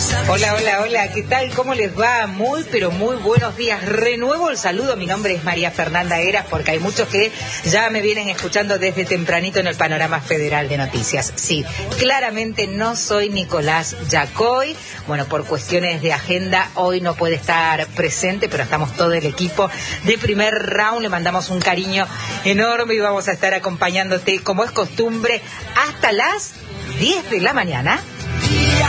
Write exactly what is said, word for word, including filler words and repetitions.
Hola, hola, hola, ¿qué tal? ¿Cómo les va? Muy, pero muy buenos días. Renuevo el saludo, mi nombre es María Fernanda Heras, porque hay muchos que ya me vienen escuchando desde tempranito en el Panorama Federal de Noticias. Sí, claramente no soy Nicolás Yacoy. Bueno, por cuestiones de agenda, hoy no puede estar presente, pero estamos todo el equipo de Primer Round. Le mandamos un cariño enorme y vamos a estar acompañándote, como es costumbre, hasta las diez de la mañana.